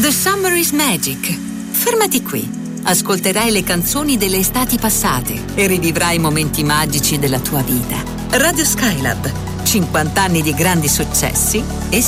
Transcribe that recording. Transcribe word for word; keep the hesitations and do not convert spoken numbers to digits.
The Summer is Magic. Fermati qui. Ascolterai le canzoni delle estati passate e rivivrai momenti magici della tua vita. Radio Skylab. cinquanta anni di grandi successi e